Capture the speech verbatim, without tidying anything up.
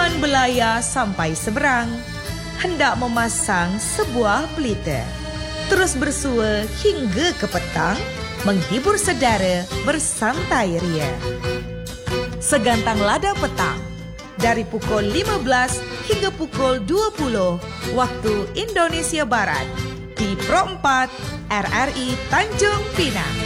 Tuan berlayar sampai seberang, hendak memasang sebuah pelita. Terus bersua hingga ke petang, menghibur saudara bersantai ria. Segantang lada petang, dari pukul lima belas hingga pukul dua puluh waktu Indonesia Barat, di Pro empat R R I Tanjung Pinang.